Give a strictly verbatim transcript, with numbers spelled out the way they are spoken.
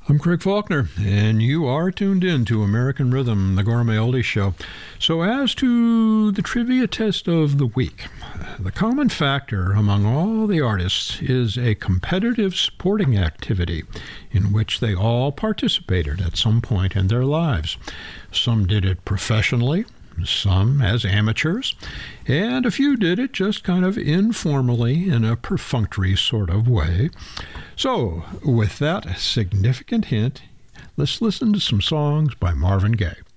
I'm Craig Faulkner, and you are tuned in to American Rhythm, the Gourmet Oldies Show. So as to the trivia test of the week, the common factor among all the artists is a competitive sporting activity in which they all participated at some point in their lives. Some did it professionally, some as amateurs, and a few did it just kind of informally in a perfunctory sort of way. So, with that significant hint, let's listen to some songs by Marvin Gaye.